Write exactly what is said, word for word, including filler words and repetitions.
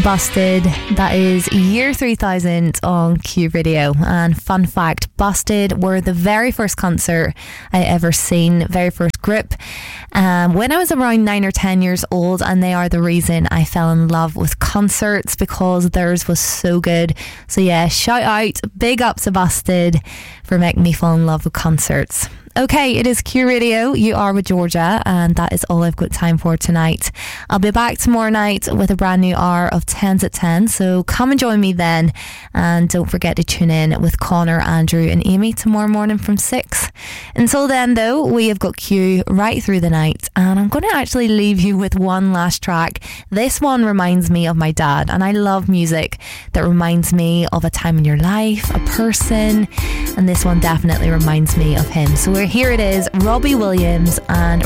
Busted. That is Year three thousand on Q Radio. And fun fact, Busted were the very first concert I ever seen, very first group, um, when I was around nine or ten years old, and they are the reason I fell in love with concerts, because theirs was so good. So yeah, shout out, big up to Busted for making me fall in love with concerts. Okay, it is Q Radio. You are with Georgia, and that is all I've got time for tonight. I'll be back tomorrow night with a brand new hour of tens at ten, so come and join me then. And don't forget to tune in with Connor, Andrew and Amy tomorrow morning from six. Until then though, we have got Q right through the night, and I'm going to actually leave you with one last track. This one reminds me of my dad, and I love music that reminds me of a time in your life, a person, and this one definitely reminds me of him. So here it is, Robbie Williams and